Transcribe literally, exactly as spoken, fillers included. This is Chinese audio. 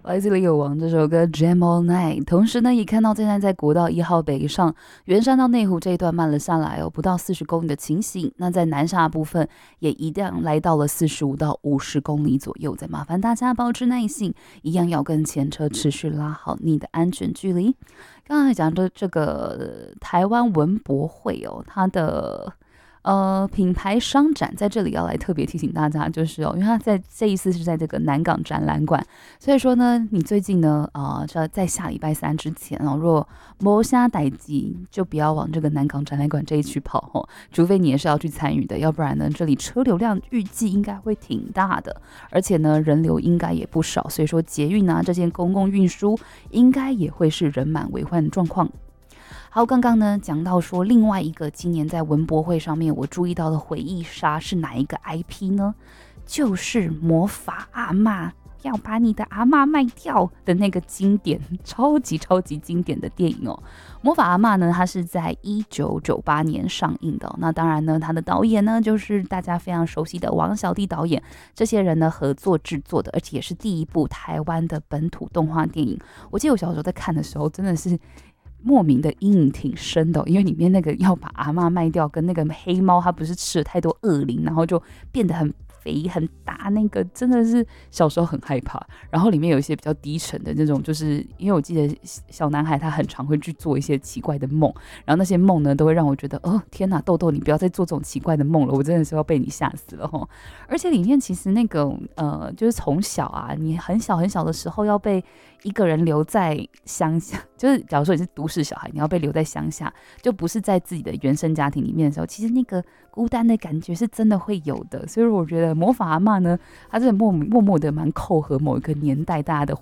来自李友王这首歌《Jam All Night》，同时呢，也看到现在在国道一号北上圆山到内湖这一段慢了下来哦，不到四十公里的情形。那在南下部分也一样来到了四十五到五十公里左右，再麻烦大家保持耐性，一样要跟前车持续拉好你的安全距离。刚才讲的这个台湾文博会哦，它的。呃，品牌商展在这里要来特别提醒大家，就是哦，因为它在这一次是在这个南港展览馆，所以说呢，你最近呢，呃，在下礼拜三之前哦，若摩虾逮鸡，就不要往这个南港展览馆这一区跑哦，除非你也是要去参与的，要不然呢，这里车流量预计应该会挺大的，而且呢，人流应该也不少，所以说捷运啊这些公共运输应该也会是人满为患的状况。好，刚刚呢讲到说，另外一个今年在文博会上面我注意到的回忆杀是哪一个 I P 呢？就是魔法阿嬷要把你的阿嬷卖掉的那个经典、超级超级经典的电影哦。魔法阿嬷呢，它是在一九九八年上映的、哦。那当然呢，它的导演呢就是大家非常熟悉的王小弟导演，这些人呢合作制作的，而且也是第一部台湾的本土动画电影。我记得我小时候在看的时候，真的是。莫名的阴影挺深的、哦，因为里面那个要把阿嬷卖掉，跟那个黑猫，它不是吃了太多恶灵，然后就变得很肥很大，那个真的是小时候很害怕。然后里面有一些比较低沉的那种，就是因为我记得小男孩他很常会去做一些奇怪的梦，然后那些梦呢都会让我觉得，哦天哪，豆豆你不要再做这种奇怪的梦了，我真的是要被你吓死了吼。而且里面其实那个呃，就是从小啊，你很小很小的时候要被一个人留在乡下，就是假如说你是都市小孩，你要被留在乡下，就不是在自己的原生家庭里面的时候，其实那个孤单的感觉是真的会有的。所以我觉得魔法阿嬷呢，它真的默默默的蛮扣合某一个年代大家的